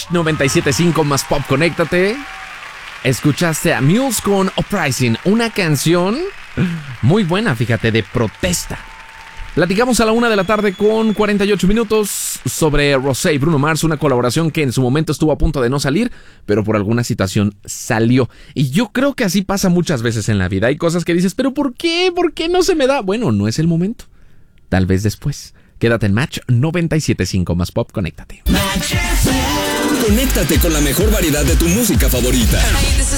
Match 97.5 más Pop, conéctate. Escuchaste a Muse con Uprising, una canción muy buena, fíjate, de protesta. Platicamos a la 1 de la tarde con 48 minutos sobre Rosé y Bruno Mars, una colaboración que en su momento estuvo a punto de no salir, pero por alguna situación salió. Y yo creo que así pasa muchas veces en la vida. Hay cosas que dices, ¿pero por qué? ¿Por qué no se me da? Bueno, no es el momento. Tal vez después. Quédate en Match 97.5 más Pop, conéctate. Conéctate con la mejor variedad de tu música favorita.